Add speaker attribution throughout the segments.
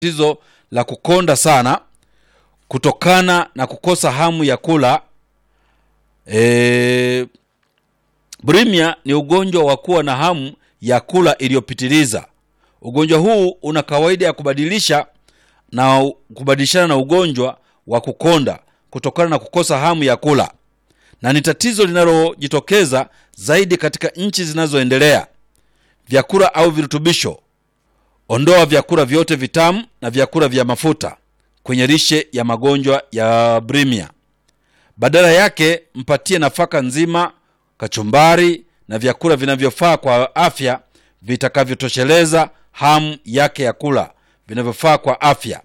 Speaker 1: tatizo la kukonda sana kutokana na kukosa hamu ya kula. Bulimia ni ugonjwa wa kuwa na hamu ya kula iliyopitiliza. Ugonjwa huu una kawaida ya kubadilishana na ugonjwa wa kukonda kutokana na kukosa hamu ya kula, na ni tatizo linalojitokeza zaidi katika nchi zinazoendelea. Vyakula au virutubisho: ondoa vyakula vyote vitamu na vyakula vya mafuta kwenye lishe ya magonjwa ya bulimia. Badala yake mpatie nafaka nzima, kachumbari na vyakula vinavyofaa kwa afya vitakavyotosheleza hamu yake ya kula. Vinavyofaa kwa afya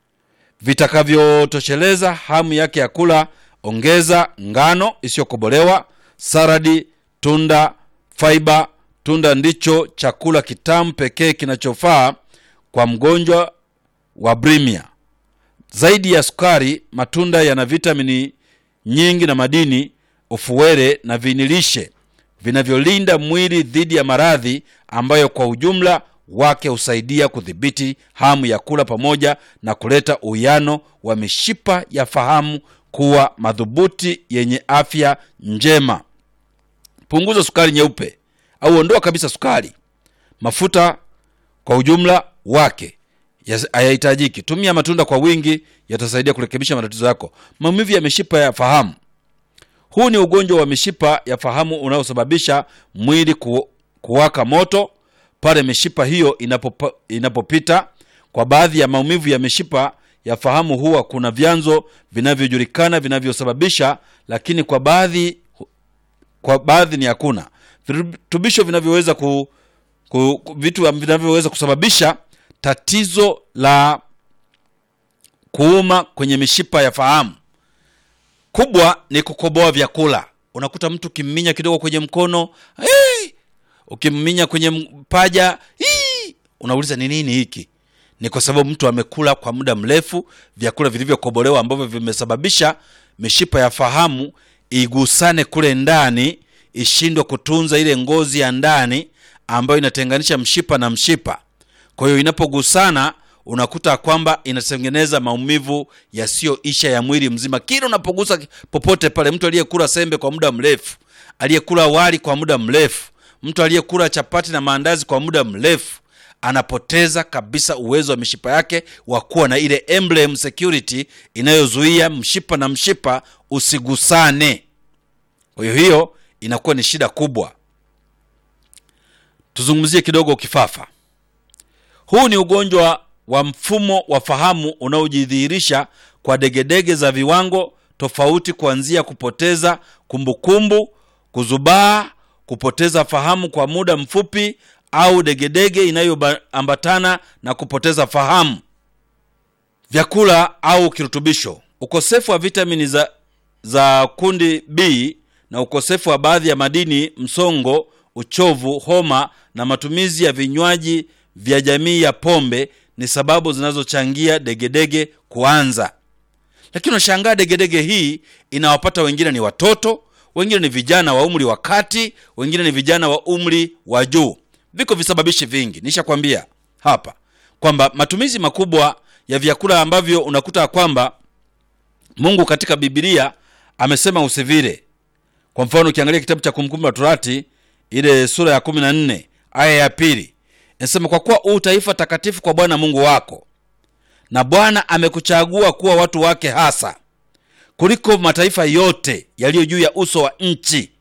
Speaker 1: vitakavyotosheleza hamu yake ya kula: ongeza ngano isiyokobolewa, saladi, tunda, fiber. Tunda ndicho chakula kitamu pekee kinachofaa kwa mgonjwa wa bulimia. Zaidi ya sukari, matunda yana vitamini nyingi na madini, ufuwele na vinilishe vinavyolinda mwili dhidi ya maradhi ambayo kwa ujumla wake husaidia kudhibiti hamu ya kula pamoja na kuleta uwiano wa mishipa ya fahamu kuwa madhubuti yenye afya njema. Punguza sukari nyeupe au ondoa kabisa sukari. Mafuta kwa ujumla wake hayahitajiki. Tumia matunda kwa wingi, yatasaidia kurekebisha matatizo yako. Maumivu ya mishipa ya fahamu. Huu ni ugonjwa wa mishipa ya fahamu unaosababisha mwili kuwaka moto pale mishipa hiyo inapopita. Kwa baadhi ya maumivu ya mishipa ya fahamu huwa kuna vyanzo vinavyojulikana vinavyosababisha, lakini kwa baadhi ni hakuna. Virutubisho vinavyoweza vitu vinavyoweza kusababisha tatizo la kuuma kwenye mishipa ya fahamu. Kubwa ni kukoboa vyakula. Unakuta mtu kimminya kidogo kwenye mkono, ukimminya kwenye paja, unauliza ni nini hiki? Ni kwa sababu mtu amekula kwa muda mrefu vyakula vilivyokobolewa ambavyo vimesababisha mishipa ya fahamu igusane kule ndani, ishindwe kutunza ile ngozi ya ndani ambayo inatenganisha mshipa na mshipa. Kwa hiyo inapogusana unakuta kwamba inatengeneza maumivu yasiyoisha ya mwili mzima. Kila unapogusa popote pale, mtu aliyekula sembe kwa muda mrefu, aliyekula wali kwa muda mrefu, mtu aliyekula chapati na maandazi kwa muda mrefu, anapoteza kabisa uwezo wa mishipa yake wa kuwa na ile emblem security inayozuia mshipa na mshipa usigusane. Kwa hiyo inakuwa ni shida kubwa. Tuzungumzie kidogo kifafa. Huu ni ugonjwa wa mfumo wa fahamu unaojidhihirisha kwa degedege za viwango tofauti, kuanzia kupoteza kumbukumbu, kuzubaa, kupoteza fahamu kwa muda mfupi, au degedege inayoambatana na kupoteza fahamu. Vyakula au kirutubisho: ukosefu wa vitamini za kundi B na ukosefu wa baadhi ya madini, msongo, uchovu, homa na matumizi ya vinywaji vya jamii ya pombe ni sababu zinazochangia degedege kuanza. Lakini unashangaa degedege hii inawapata wengine ni watoto, wengine ni vijana wa umri wa kati, wengine ni vijana wa umri wa juu. Viko visababishi vingi. Nishakwambia hapa kwamba matumizi makubwa ya vyakula ambavyo unakuta kwamba Mungu katika Biblia amesema usivile. Kwa mfano ukiangalia kitabu cha Kumbukumbu la Torati ile sura ya 14 aya ya 2, inasema kwa kuwa taifa takatifu kwa Bwana Mungu wako, na Bwana amekuchagua kuwa watu wake hasa kuliko mataifa yote yaliyo juu ya uso wa nchi.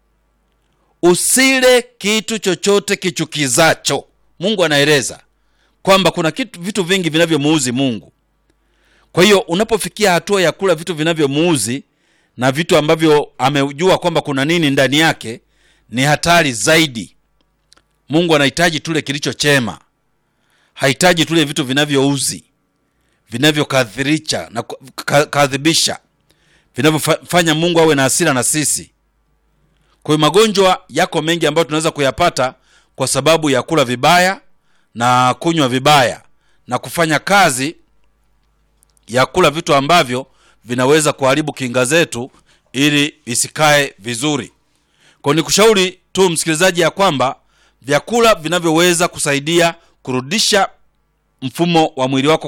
Speaker 1: Usile kitu chochote kichukizacho. Mungu anaeleza kwamba kuna vitu vingi vinavyomuuzi Mungu. Kwa hiyo unapofikia hatua ya kula vitu vinavyomuuzi na vitu ambavyo amejua kwamba kuna nini ndani yake, ni hatari zaidi. Mungu anahitaji tule kilicho chema. Hahitaji tule vitu vinavyouzi, vinavyokadhirisha na kadhibisha, vinavyofanya Mungu awe na hasira na sisi. Kwa hiyo magonjwa yako mengi ambayo tunaweza kuyapata kwa sababu ya kula vibaya na kunywa vibaya na kufanya kazi ya kula vitu ambavyo vinaweza kuharibu kinga zetu ili isikae vizuri. Kwa nikushauri tu msikilizaji ya kwamba vyakula vinavyoweza kusaidia kurudisha mfumo wa mwili wako